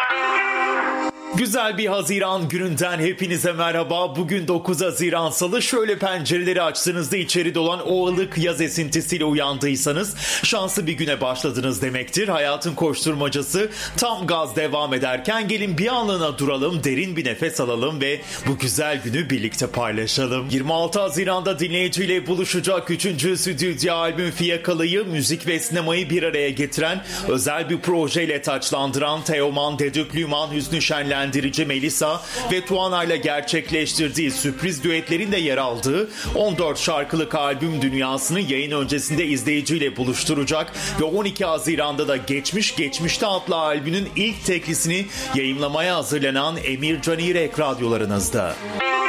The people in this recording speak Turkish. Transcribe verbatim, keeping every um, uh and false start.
Güzel bir Haziran gününden hepinize merhaba. Bugün dokuz Haziran Salı. Şöyle pencereleri açtığınızda içeri dolan o ılık yaz esintisiyle uyandıysanız şanslı bir güne başladınız demektir. Hayatın koşturmacası tam gaz devam ederken gelin bir anlığına duralım, derin bir nefes alalım ve bu güzel günü birlikte paylaşalım. yirmi altı Haziran'da dinleyiciyle buluşacak üçüncü stüdyo albüm Fiyakalı'yı müzik ve sinemayı bir araya getiren, özel bir projeyle taçlandıran Teoman Dedüklüman, Hüsnü Şenlendirici Melisa ve Tuana ile gerçekleştirdiği sürpriz düetlerin de yer aldığı on dört şarkılık albüm dünyasını yayın öncesinde izleyiciyle buluşturacak ve on iki Haziran'da da Geçmiş Geçmişte adlı albümün ilk teklisini yayımlamaya hazırlanan Emir Can İrek radyolarınızda.